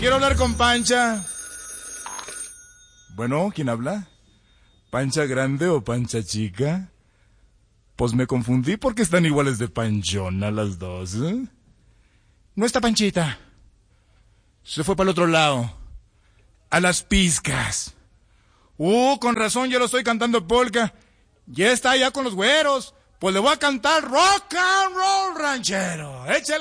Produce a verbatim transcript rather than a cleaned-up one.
Quiero hablar con Pancha. Bueno, ¿quién habla? ¿Pancha grande o Pancha chica? Pues me confundí porque están iguales de panchona las dos, ¿eh? No está Panchita. Se fue para el otro lado. A las pizcas. Uh, con razón, yo lo estoy cantando polka. Ya está allá con los güeros. Pues le voy a cantar rock and roll ranchero. Échale.